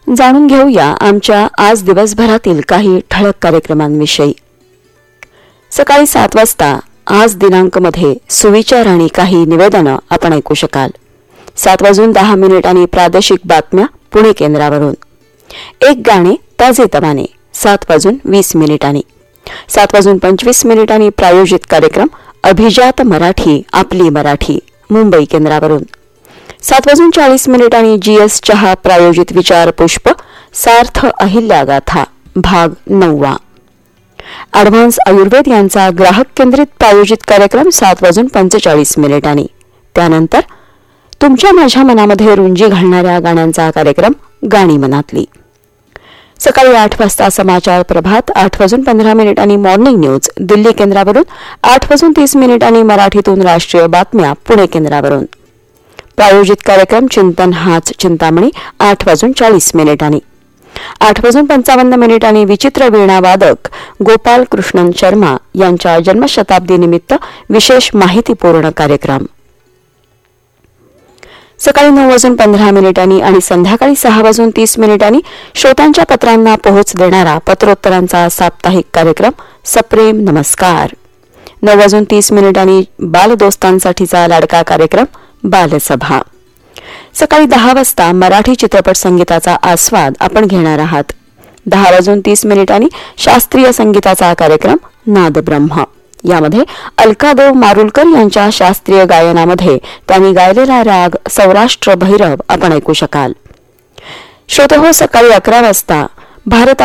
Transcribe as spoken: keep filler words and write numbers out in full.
जाणून घेऊया आमच्या आज दिवसभरातील काही ठळक कार्यक्रमांविषयी. सकाळी सात वाजता आज दिनांक मध्ये सुविचार आणि काही निवेदनं आपण ऐकू शकाल. सात वाजून दहा मिनिटांनी प्रादेशिक बातम्या पुणे केंद्रावरून. एक गाणे ताजे तवाने सात वाजून वीस मिनिटांनी. सात वाजून पंचवीस मिनिटांनी प्रायोजित कार्यक्रम अभिजात मराठी आपली मराठी मुंबई केंद्रावरून. सात वाजून चाळीस मिनिटांनी जीएस चहा प्रायोजित विचार पुष्प सार्थ अहिल्या गाथा भाग नववा. ॲडव्हान्स आयुर्वेद यांचा ग्राहक केंद्रित प्रायोजित कार्यक्रम सात वाजून पंचेचाळीस मिनिटांनी. त्यानंतर तुमच्या माझ्या मनामध्ये रुंजी घालणाऱ्या गाण्यांचा कार्यक्रम गाणी मनातली. सकाळी आठ वाजता समाचार प्रभात. आठ वाजून पंधरा मिनिटांनी मॉर्निंग न्यूज दिल्ली केंद्रावरून. आठ वाजून तीस मिनिटांनी मराठीतून राष्ट्रीय बातम्या पुणे केंद्रावरून. प्रायोजित कार्यक्रम चिंतन हाच चिंतामणी आठ वाजून चाळीस मिनिटांनी. आठ वाजून पंचावन्न मिनिटांनी विचित्र वीणा वादक गोपाल कृष्णन शर्मा यांच्या जन्मशताब्दी निमित्त विशेष माहितीपूर्ण कार्यक्रम. सकाळी नऊ वाजून पंधरा मिनिटांनी आणि संध्याकाळी सहा वाजून तीस मिनिटांनी श्रोत्यांच्या पत्रांना पोहोच देणारा पत्रोत्तरांचा साप्ताहिक कार्यक्रम सप्रेम नमस्कार. नऊ वाजून तीस मिनिटांनी बालदोस्तांसाठीचा लाडका कार्यक्रम बालसभा. सकाळी दहा वाजता मराठी चित्रपट संगीताचा आस्वाद आपण घेणार आहात. दहा वाजून तीस मिनिटांनी शास्त्रीय संगीताचा कार्यक्रम नादब्रह्म. यामध्ये अलकादेव मारुलकर यांच्या शास्त्रीय गायनामध्ये त्यांनी गायलेला राग सौराष्ट्र भैरव आपण ऐकू शकाल. श्रोते हो, सकाळी अकरा वाजता भारत